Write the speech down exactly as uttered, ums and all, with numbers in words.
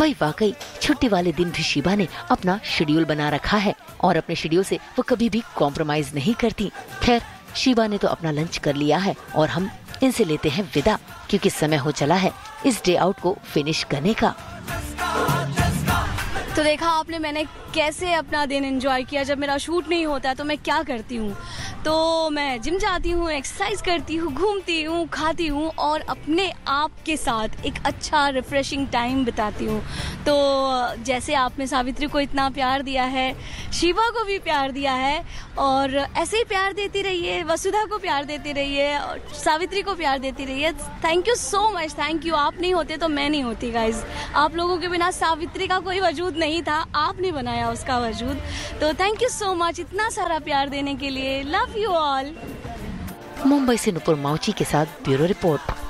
भाई वाकई छुट्टी वाले दिन भी शिवा ने अपना शेड्यूल बना रखा है और अपने शेड्यूल से वो कभी भी कॉम्प्रोमाइज नहीं करती। खैर, शिवा ने तो अपना लंच कर लिया है और हम इनसे लेते हैं विदा, क्योंकि समय हो चला है इस डे आउट को फिनिश करने का। तो देखा आपने मैंने कैसे अपना दिन एंजॉय किया। जब मेरा शूट नहीं होता तो मैं क्या करती हूँ, तो मैं जिम जाती हूँ, एक्सरसाइज करती हूँ, घूमती हूँ, खाती हूँ और अपने आप के साथ एक अच्छा रिफ्रेशिंग टाइम बिताती हूँ। तो जैसे आपने सावित्री को इतना प्यार दिया है, शिवा को भी प्यार दिया है और ऐसे ही प्यार देती रहिए, वसुधा को प्यार देती रहिए, सावित्री को प्यार देती रहिए। Thank you so much, thank you. आप नहीं होते तो मैं नहीं होती गाइज। आप लोगों के बिना सावित्री का कोई वजूद नहीं था, आपने बनाया उसका वजूद। तो थैंक यू सो मच इतना सारा प्यार देने के लिए। Love you all. मुंबई से नुपुर माउची के साथ ब्यूरो रिपोर्ट।